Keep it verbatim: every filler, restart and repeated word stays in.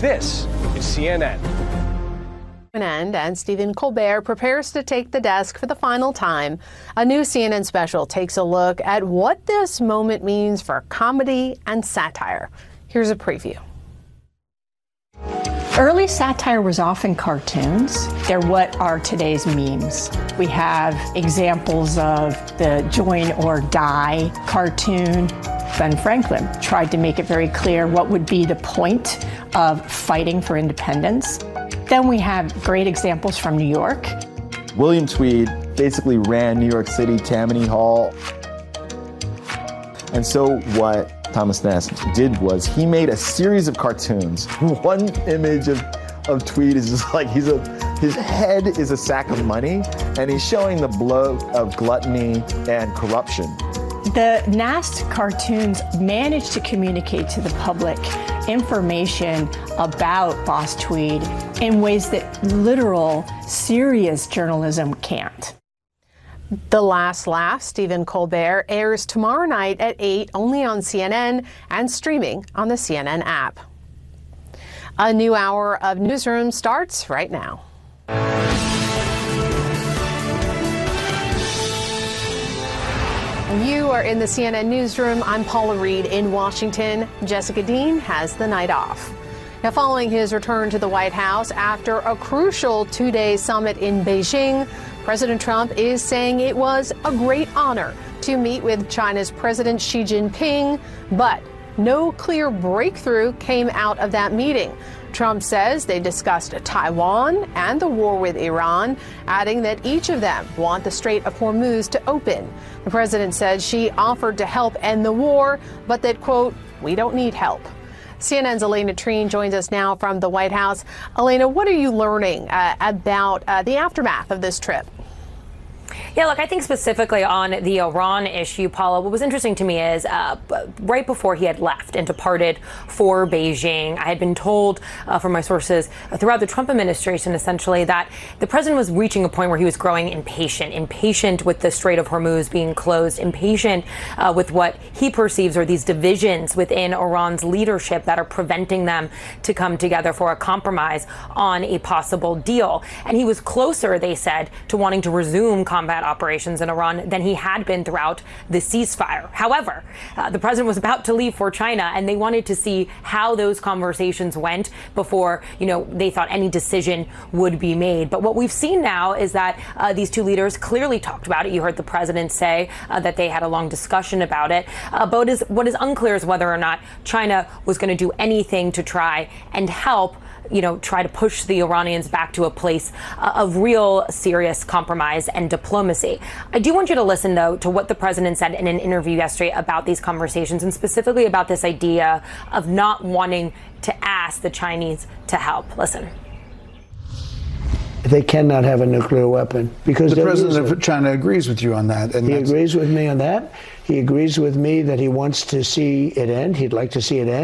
This is C N N. And Stephen Colbert prepares to take the desk for the final time. A new C N N special takes a look at what this moment means for comedy and satire. Here's a preview. Early satire was often cartoons. They're what are today's memes. We have examples of the join or die cartoon. Ben Franklin tried to make it very clear what would be the point of fighting for independence. Then we have great examples from New York. William Tweed basically ran New York City, Tammany Hall. And so what Thomas Nast did was he made a series of cartoons. One image of, of Tweed is just like he's a, his head is a sack of money, and he's showing the blow of gluttony and corruption. The Nast cartoons managed to communicate to the public information about Boss Tweed in ways that literal, serious journalism can't. The Last Laugh, Stephen Colbert, airs tomorrow night at eight only on C N N and streaming on the C N N app. A new hour of Newsroom starts right now. You are in the C N N Newsroom. I'm Paula Reed in Washington. Jessica Dean has the night off. Now, following his return to the White House after a crucial two-day summit in Beijing, President Trump is saying it was a great honor to meet with China's President Xi Jinping, but no clear breakthrough came out of that meeting. Trump says they discussed Taiwan and the war with Iran, adding that each of them want the Strait of Hormuz to open. The president said Xi offered to help end the war, but that, quote, we don't need help. C N N's Elena Treen joins us now from the White House. Elena, what are you learning uh, about uh, the aftermath of this trip? Yeah, look, I think specifically on the Iran issue, Paula, what was interesting to me is uh, right before he had left and departed for Beijing, I had been told uh, from my sources throughout the Trump administration, essentially, that the president was reaching a point where he was growing impatient, impatient with the Strait of Hormuz being closed, impatient uh, with what he perceives are these divisions within Iran's leadership that are preventing them to come together for a compromise on a possible deal. And he was closer, they said, to wanting to resume combat operations in Iran than he had been throughout the ceasefire. However, uh, the president was about to leave for China, and they wanted to see how those conversations went before, you know, they thought any decision would be made. But what we've seen now is that uh, these two leaders clearly talked about it. You heard the president say uh, that they had a long discussion about it. Uh, but what is, what is unclear is whether or not China was going to do anything to try and help, you know, try to push the Iranians back to a place uh, of real serious compromise and diplomacy. I do want you to listen, though, to what the president said in an interview yesterday about these conversations, and specifically about this idea of not wanting to ask the Chinese to help. Listen. They cannot have a nuclear weapon because the president of China agrees with you on that. And he agrees with me on that. He agrees with me that he wants to see it end. He'd like to see it end.